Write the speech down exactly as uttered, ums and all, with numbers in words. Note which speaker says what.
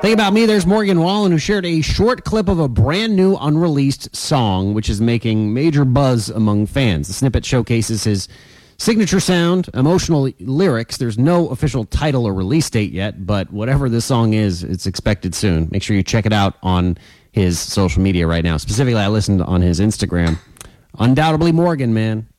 Speaker 1: Think About Me, there's Morgan Wallen, who shared a short clip of a brand new unreleased song, which is making major buzz among fans. The snippet showcases his signature sound, emotional lyrics. There's no official title or release date yet, but whatever this song is, it's expected soon. Make sure you check it out on his social media right now. Specifically, I listened on his Instagram. Undoubtedly Morgan, man.